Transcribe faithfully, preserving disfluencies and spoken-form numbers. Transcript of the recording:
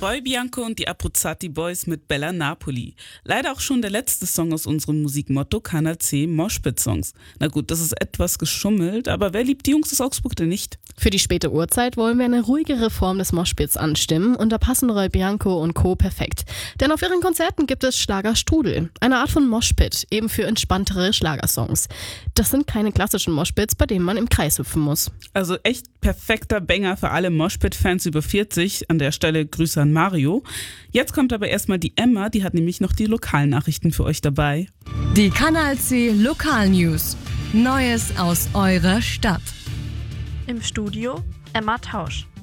Roy Bianco und die Abruzzati Boys mit Bella Napoli. Leider auch schon der letzte Song aus unserem Musikmotto Kanal C Moshpit-Songs. Na gut, das ist etwas geschummelt, aber wer liebt die Jungs aus Augsburg denn nicht? Für die späte Uhrzeit wollen wir eine ruhigere Form des Moshpits anstimmen und da passen Roy Bianco und Co. perfekt. Denn auf ihren Konzerten gibt es Schlagerstrudel, eine Art von Moshpit, eben für entspanntere Schlagersongs. Das sind keine klassischen Moshpits, bei denen man im Kreis hüpfen muss. Also echt perfekter Banger für alle Moshpit-Fans über vierzig. An der Stelle Grüße an Mario. Jetzt kommt aber erstmal die Emma, die hat nämlich noch die Lokalnachrichten für euch dabei. Die Kanal C Lokalnews. Neues aus eurer Stadt. Im Studio Emma Tausch.